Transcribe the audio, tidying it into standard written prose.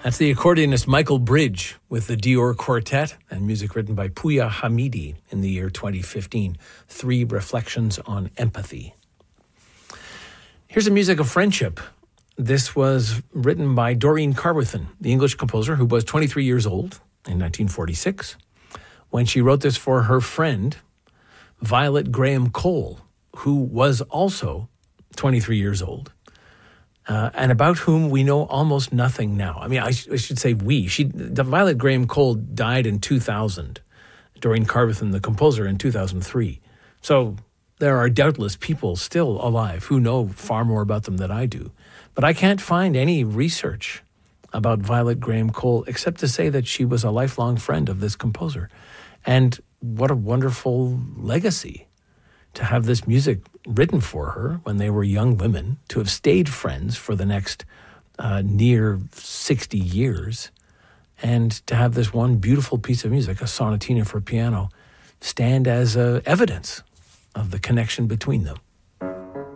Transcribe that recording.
That's the accordionist Michael Bridge with the Dior Quartet and music written by Pouya Hamidi in the year 2015. 3 Reflections on Empathy. Here's a music of friendship. This was written by Doreen Carwithan, the English composer who was 23 years old in 1946, when she wrote this for her friend, Violet Graham Cole, who was also 23 years old. And about whom we know almost nothing now. I mean, I should say we. Violet Graham Cole died in 2000. Doreen Carwithan, the composer, in 2003. So there are doubtless people still alive who know far more about them than I do. But I can't find any research about Violet Graham Cole except to say that she was a lifelong friend of this composer. And what a wonderful legacy to have this music written for her when they were young women, to have stayed friends for the next near 60 years, and to have this one beautiful piece of music, a sonatina for piano, stand as evidence of the connection between them.